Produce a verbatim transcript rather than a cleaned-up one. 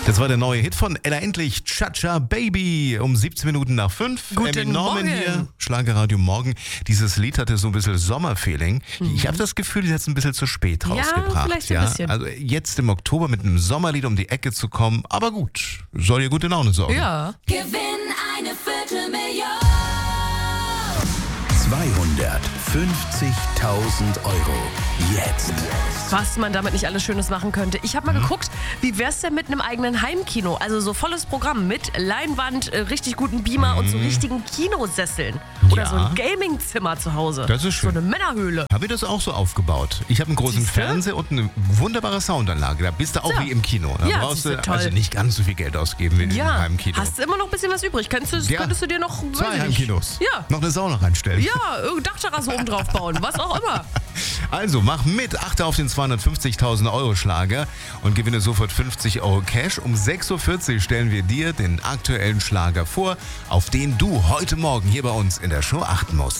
Das war der neue Hit von Ella Endlich, Cha-Cha Baby, um siebzehn Minuten nach fünf. Guten Norman Morgen. hier, Schlagerradio Morgen. Dieses Lied hatte so ein bisschen Sommerfeeling. Mhm. Ich habe das Gefühl, die hat es ein bisschen zu spät Ja, rausgebracht. vielleicht ein bisschen. Also jetzt im Oktober mit einem Sommerlied um die Ecke zu kommen, aber gut, soll ihr gute Laune sorgen. Ja. Gewinn eine Viertelmillion. zweihundertfünfzigtausend Euro. Jetzt. Was man damit nicht alles Schönes machen könnte. Ich habe mal Mhm. geguckt, wie wär's denn mit einem eigenen Heimkino? Also so volles Programm mit Leinwand, äh, richtig guten Beamer und so richtigen Kinosesseln. Oder Ja. so ein Gamingzimmer zu Hause. Das ist schön. So eine Männerhöhle. Habe ich das auch so aufgebaut. Ich habe einen großen Siehste? Fernseher und eine wunderbare Soundanlage. Da bist du auch Ja. wie im Kino. Da Ja, brauchst du siehste, toll. also nicht ganz so viel Geld ausgeben wie in Ja, einem Heimkino. hast du immer noch ein bisschen was übrig? Könntest du, Ja. könntest du dir noch, weiß Zwei ich nicht. Heimkinos. Ja. Noch eine Sauna reinstellen. Ja, irgendeine Dachterrasse oben drauf bauen, was auch immer. Also mach mit, achte auf den zweihundertfünfzigtausend Euro Schlager und gewinne sofort fünfzig Euro Cash. Um sechs Uhr vierzig stellen wir dir den aktuellen Schlager vor, auf den du heute Morgen hier bei uns in der Show achten musst.